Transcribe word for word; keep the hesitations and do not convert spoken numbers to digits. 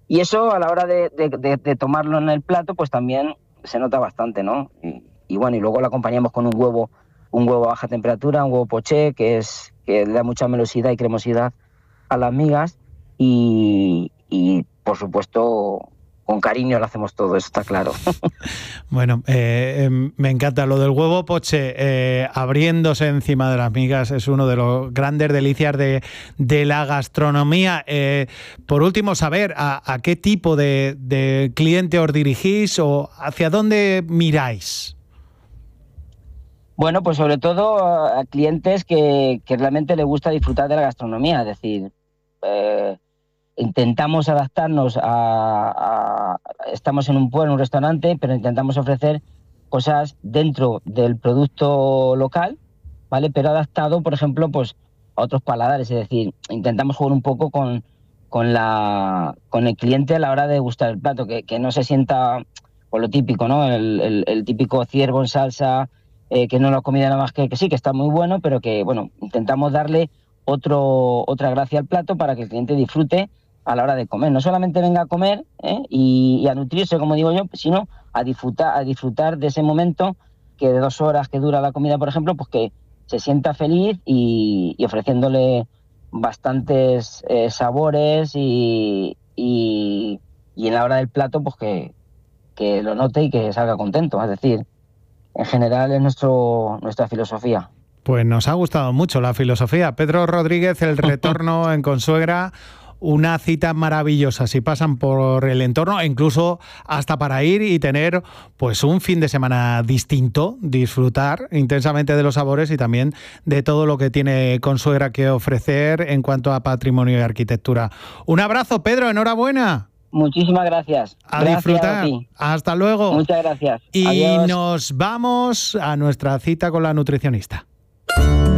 Y eso a la hora de, de, de, de tomarlo en el plato, pues también se nota bastante, ¿no? Y, y bueno, y luego lo acompañamos con un huevo, un huevo a baja temperatura, un huevo poché, que es que le da mucha melosidad y cremosidad a las migas, y, y por supuesto con cariño lo hacemos todo, eso está claro. Bueno, eh, eh, me encanta lo del huevo poché, eh, abriéndose encima de las migas, es uno de los grandes delicias de, de la gastronomía. Eh, por último, saber a, a qué tipo de, de cliente os dirigís o hacia dónde miráis. Bueno, pues sobre todo a clientes que, que realmente les gusta disfrutar de la gastronomía, es decir, eh, intentamos adaptarnos a, a... Estamos en un pueblo, en un restaurante, pero intentamos ofrecer cosas dentro del producto local, ¿vale? Pero adaptado, por ejemplo, pues a otros paladares, es decir, intentamos jugar un poco con, con, la, con el cliente a la hora de gustar el plato, que, que no se sienta por lo típico, ¿no? El, el, el típico ciervo en salsa, eh, que no lo ha comido nada más que, que sí, que está muy bueno, pero que, bueno, intentamos darle otro, otra gracia al plato para que el cliente disfrute a la hora de comer. No solamente venga a comer ¿eh? y, y a nutrirse, como digo yo, sino a disfrutar, a disfrutar de ese momento que de dos horas que dura la comida, por ejemplo, pues que se sienta feliz y, y ofreciéndole bastantes eh, sabores y, y, y en la hora del plato, pues que, que lo note y que salga contento. Es decir, en general es nuestro, nuestra filosofía. Pues nos ha gustado mucho la filosofía. Pedro Rodríguez, El retorno en Consuegra, una cita maravillosa si pasan por el entorno, incluso hasta para ir y tener pues un fin de semana distinto, disfrutar intensamente de los sabores y también de todo lo que tiene Consuegra que ofrecer en cuanto a patrimonio y arquitectura. Un abrazo, Pedro, enhorabuena. Muchísimas gracias. A gracias disfrutar. A ti. Hasta luego. Muchas gracias. Y Adiós. nos vamos a nuestra cita con la nutricionista.